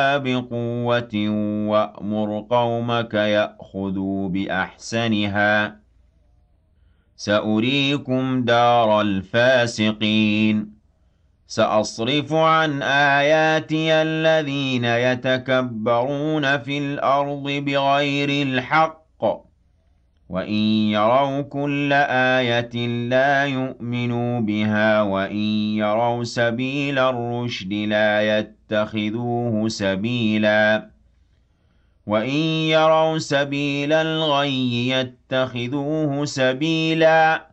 بِقُوَّةٍ وَأْمُرْ قَوْمَكَ يَأْخُذُوا بِأَحْسَنِهَا ۚ سَأُرِيكُمْ دَارَ الْفَاسِقِينَ سَأَصْرِفُ عَنْ آيَاتِيَ الَّذِينَ يَتَكَبَّرُونَ فِي الْأَرْضِ بِغَيْرِ الْحَقِّ وَإِن يَرَوْا كُلَّ آيَةٍ لَّا يُؤْمِنُوا بِهَا وَإِن يَرَوْا سَبِيلَ الرُّشْدِ لَا يَتَّخِذُوهُ سَبِيلًا وَإِن يَرَوْا سَبِيلَ الْغَيِّ يَتَّخِذُوهُ سَبِيلًا